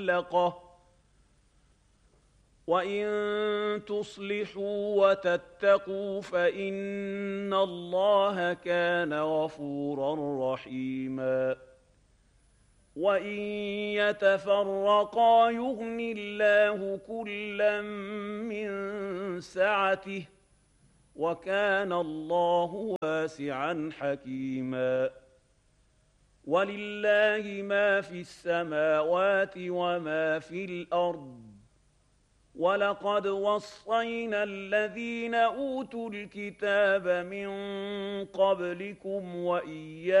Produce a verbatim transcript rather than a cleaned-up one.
معلقة وإن تصلحوا وتتقوا فإن الله كان غفورا رحيما وإن يتفرقا يغن الله كلا من سعته وكان الله واسعا حكيما ولله ما في السماوات وما في الأرض ولقد وصينا الذين أوتوا الكتاب من قبلكم وإياكم